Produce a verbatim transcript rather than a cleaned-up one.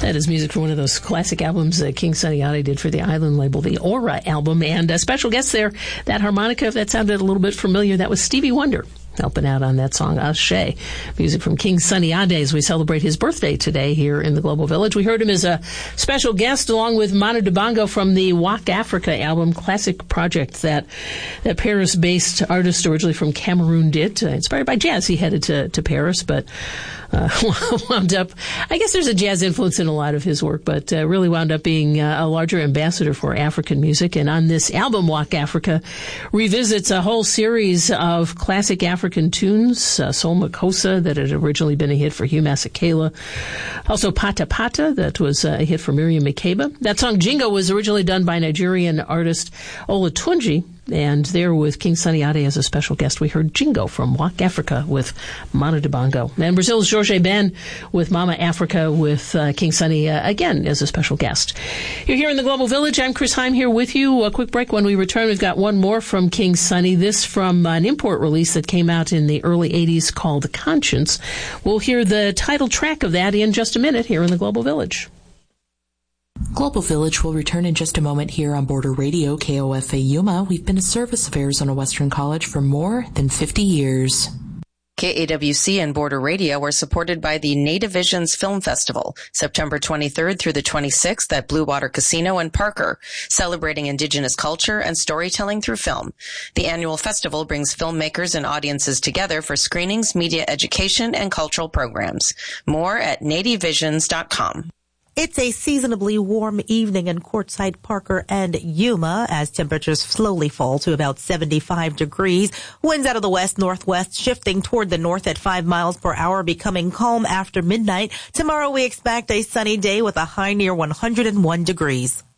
That is music from one of those classic albums that King Sunny Ade did for the Island label, the Aura album. And a special guest there, that harmonica, if that sounded a little bit familiar, that was Stevie Wonder helping out on that song, Ashe. Music from King Sunny Ade as we celebrate his birthday today here in the Global Village. We heard him as a special guest along with Manu Dibango from the Wak Africa album, classic project that that Paris-based artist originally from Cameroon did. Uh, inspired by jazz, he headed to, to Paris, but uh, wound up, I guess there's a jazz influence in a lot of his work, but uh, really wound up being uh, a larger ambassador for African music. And on this album, Wak Africa revisits a whole series of classic African African tunes, uh, Soul Makossa, that had originally been a hit for Hugh Masekela. Also Pata Pata, that was uh, a hit for Miriam Makeba. That song Jingo was originally done by Nigerian artist Olatunji, and there with King Sunny Ade as a special guest, we heard Jingo from Wak Africa with Manu Dibango. And Brazil's Jorge Ben with Mama Africa with uh, King Sunny, uh, again, as a special guest. You're here in the Global Village. I'm Chris Heim here with you. A quick break. When we return, we've got one more from King Sunny. This from an import release that came out in the early eighties called Conscience. We'll hear the title track of that in just a minute here in the Global Village. Global Village will return in just a moment here on Border Radio, K O F A Yuma. We've been a service of Arizona Western College for more than fifty years. K A W C and Border Radio are supported by the Native Visions Film Festival, September twenty-third through the twenty-sixth at Blue Water Casino in Parker, celebrating indigenous culture and storytelling through film. The annual festival brings filmmakers and audiences together for screenings, media education, and cultural programs. More at native visions dot com. It's a seasonably warm evening in Quartzsite, Parker, and Yuma as temperatures slowly fall to about seventy-five degrees. Winds out of the west-northwest shifting toward the north at five miles per hour, becoming calm after midnight. Tomorrow we expect a sunny day with a high near one hundred one degrees.